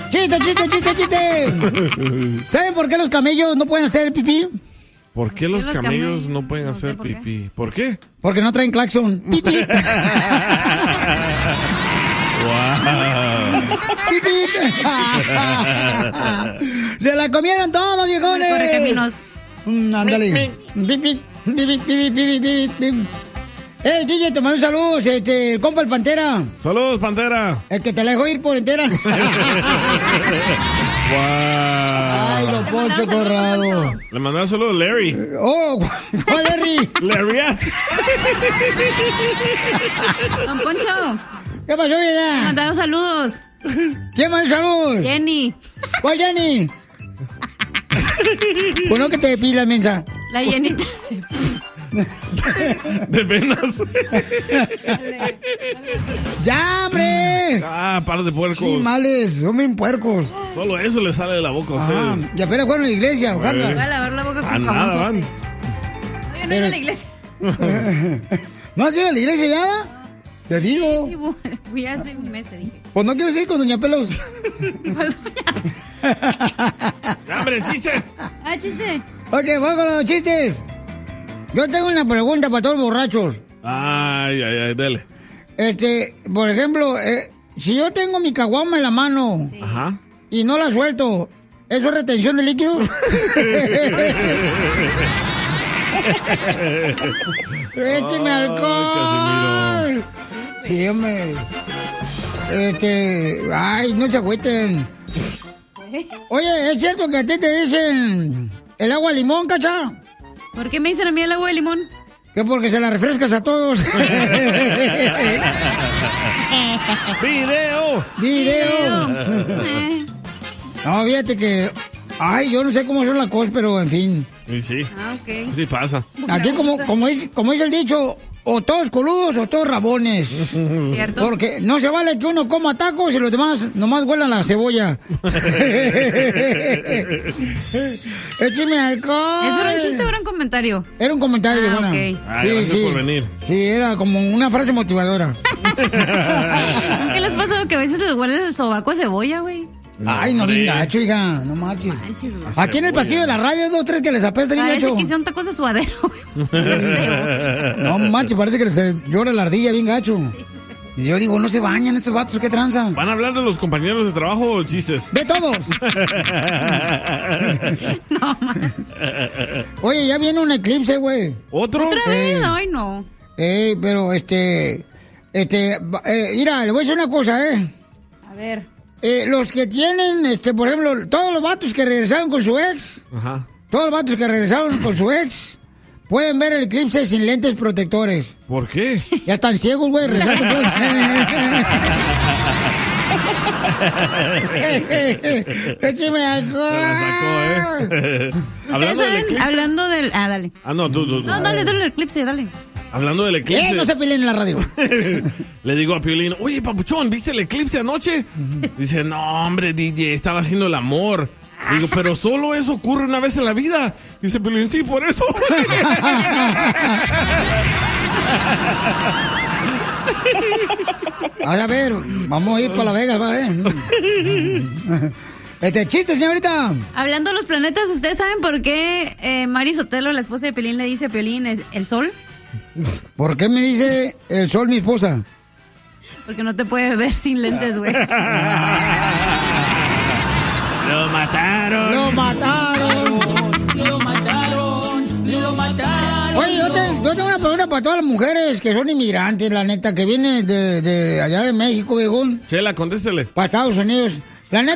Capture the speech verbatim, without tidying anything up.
Chiste, chiste, chiste, chiste. ¿Saben por qué los camellos no pueden hacer pipí? ¿Por qué los, los camellos, camellos no pueden no hacer por pipí? Qué. ¿Por qué? Porque no traen claxon. Pipí. Wow. Pipí. Se la comieron todos, viejones. Corre caminos. Mm, ándale. Pipí. Pipí, pipí, pipí, pipí. ¡Ey, D J, te mando un saludo! Este, el compa el Pantera. ¡Saludos, Pantera! El que te la dejó ir por entera. Wow. ¡Ay, don Poncho Corrado! Le mandó un saludo a Larry. ¡Oh! ¿Cuál Larry? Larry. Don Poncho. ¿Qué pasó, vieja? Me mandaron saludos. ¿Quién mandó saludos? Jenny. ¿Cuál Jenny? Bueno, que te depilas, mensa. La Jenita. De venas. ¡Ya, hombre! Ah, par de puercos. Sí, males, son bien puercos. Solo eso le sale de la boca a ustedes. Ah, y apenas fueron a la iglesia, ojalá. Voy a lavar la boca con a nada van. Oye, no he ido a la iglesia. ¿No has ido a la iglesia ya? Te digo. Sí, sí, fui hace un mes, te dije. Pues no quiero ir con Doña Pelos. ¿Cuál doña? ¡Hombre, chistes! Ah, chiste. Ok, vamos con los chistes. Yo tengo una pregunta para todos los borrachos. Ay, ay, ay, dele. Este, por ejemplo, eh, si yo tengo mi caguama en la mano, sí, ajá, y no la suelto, ¿eso es retención de líquidos? ¡Écheme alcohol! Sí, hombre. Este, ay, no se agüiten. Oye, ¿es cierto que a ti te dicen el agua limón, cacha? ¿Por qué me dicen a mí el agua de limón? Que porque se la refrescas a todos. ¡Video! ¡Video! No, fíjate que... Ay, yo no sé cómo son las cosas, pero en fin. Sí, sí. Ah, ok. Sí pasa. Aquí como, como, dice, como dice el dicho, o todos coludos o todos rabones. ¿Cierto? Porque no se vale que uno coma tacos y los demás nomás huelan la cebolla. ¡Écheme alcohol! ¿Eso era un chiste o era un comentario? Era un comentario, ah, viejona. Okay. Ah, gracias sí, por venir. Sí, era como una frase motivadora. ¿Qué les pasa que a veces les huele el sobaco a cebolla, güey? No, Ay, no bien gacho, hija, no marches. manches Aquí en el pasillo de la radio dos, tres que les apesta bien gacho. Parece que hicieron tacos de suadero. No manches, parece que les llora la ardilla bien gacho. Y yo digo, no se bañan estos vatos, ¿qué tranza? ¿Van a hablar de los compañeros de trabajo o chistes? ¡De todos! No manches. Oye, ya viene un eclipse, güey. ¿Otro? ¿Otra vez? Eh, Ay, no. Eh, pero este... Este... Eh, mira, le voy a decir una cosa, ¿eh? A ver... Eh, los que tienen, este, por ejemplo, todos los vatos que regresaron con su ex, ajá, todos los vatos que regresaron con su ex, pueden ver el eclipse sin lentes protectores. ¿Por qué? Ya están ciegos, güey, regresando pues. ¡Écheme alcohol! Se la sacó, ¿eh? Hablando del eclipse. Hablando del... Ah, dale. Ah, no, tú, tú, tú. No, dale, dale el eclipse, dale. Hablando del eclipse. Eh, no se peleen en la radio. Le digo a Piolín, oye, papuchón, ¿viste el eclipse anoche? Dice, no, hombre, D J, estaba haciendo el amor. Digo, pero solo eso ocurre una vez en la vida. Dice Piolín, sí, por eso. A ver, vamos a ir para La Vegas, va, eh. Este, chiste, señorita. Hablando de los planetas, ¿ustedes saben por qué eh, Mari Sotelo, la esposa de Piolín, le dice a Piolín es el sol? ¿Por qué me dice el sol mi esposa? Porque no te puede ver sin lentes, güey. Lo mataron. Lo mataron. Lo mataron. Lo mataron. Oye, yo, te, yo tengo una pregunta para todas las mujeres que son inmigrantes, la neta, que vienen de, de allá de México, viejón. Chela, contéstele. Para Estados Unidos.